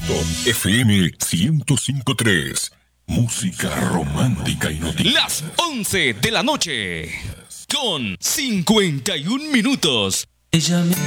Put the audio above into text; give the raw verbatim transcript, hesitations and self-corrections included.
Top F M ciento cinco punto tres. Música romántica y noticias. Las once de la noche con cincuenta y un minutos. Ella me